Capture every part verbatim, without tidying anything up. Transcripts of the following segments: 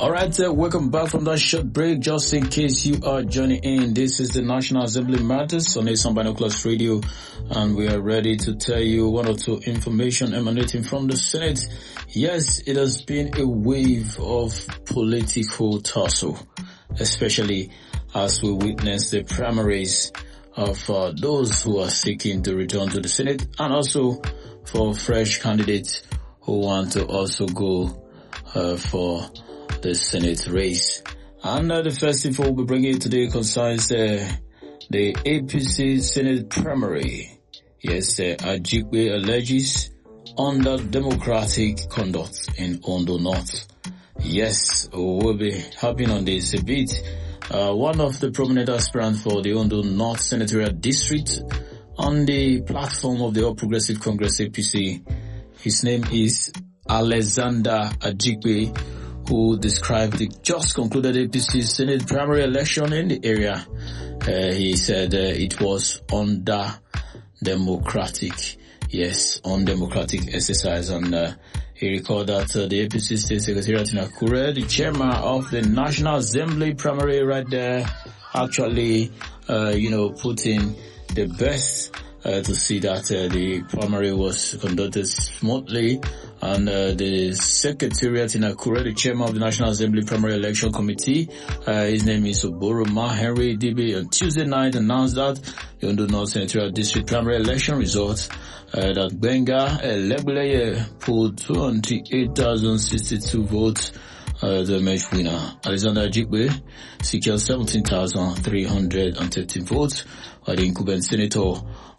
All right, uh, welcome back from that short break. Just in case you are joining in, this is the National Assembly Matters on Asan Binoculars Radio, and we are ready to tell you one or two information emanating from the Senate. Yes, it has been a wave of political tussle, especially as we witness the primaries of uh, those who are seeking to return to the Senate, and also for fresh candidates who want to also go uh, for the Senate race. And uh, the first info we'll be bringing you today concerns uh, the A P C Senate primary. Yes, uh, Ajikwe alleges under-democratic conduct in Ondo North. Yes, we'll be harping on this a bit. Uh, one of the prominent aspirants for the Ondo North Senatorial District on the platform of the All Progressive Congress A P C, his name is Alexander Ajikwe, who described the just concluded A P C Senate primary election in the area. Uh, he said uh, it was under democratic, yes, undemocratic exercise, and uh, he recalled that uh, the A P C State Secretariat in Akure, the chairman of the National Assembly primary right there, actually, uh, you know, put in the best uh, to see that uh, the primary was conducted smoothly. And uh, the Secretariat in Akure, the chairman of the National Assembly Primary Election Committee, uh, his name is Oboroma Henry Dibe, on Tuesday night announced that the Ondo North Senatorial District Primary Election results, uh, that Benga Legbeleye pulled two hundred eight thousand sixty-two votes, uh, the match winner. Alexander Ajikwe secured seventeen thousand three hundred thirteen votes, while the incumbent senator,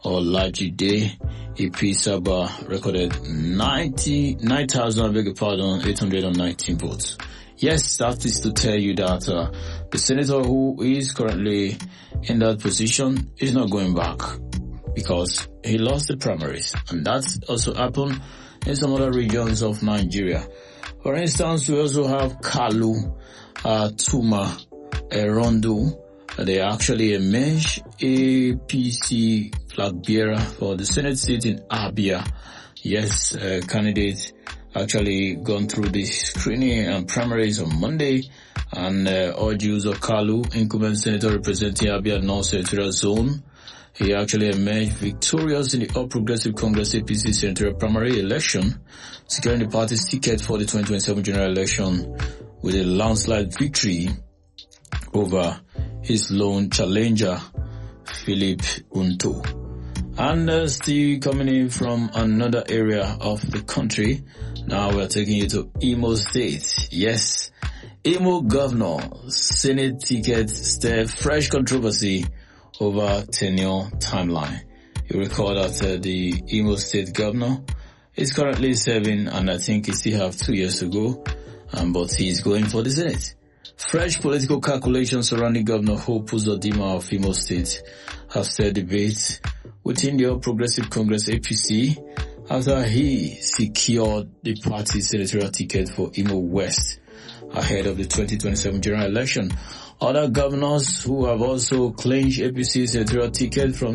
Olajide Ipisaba, recorded ninety-nine thousand, I beg your pardon, eight hundred nineteen votes. Yes, that is to tell you that uh, the senator who is currently in that position is not going back because he lost the primaries, and that also happened in some other regions of Nigeria. For instance, we also have Kalu, uh, Tuma, Erondo. They actually emerged A P C flag bearer for the Senate seat in Abia. Yes, uh, candidates actually gone through the screening and primaries on Monday, and uh, Ojuzo Kalu, incumbent senator representing Abia North Senatorial Zone, he actually emerged victorious in the All Progressive Congress A P C senatorial primary election, securing the party's ticket for the twenty twenty-seven general election with a landslide victory over his lone challenger, Philip Unto. And uh, still coming in from another area of the country, now we're taking you to Imo State. Yes, Imo governor, Senate ticket stir fresh controversy over tenure timeline. You recall that uh, the Imo State governor is currently serving, and I think he still have two years to go, um, but he's going for the Senate. Fresh political calculations surrounding Governor Hope Uzodinma of Imo State have stirred debate within the All Progressive Congress A P C after he secured the party's senatorial ticket for Imo West ahead of the twenty twenty-seven general election. Other governors who have also clinched A P C senatorial ticket from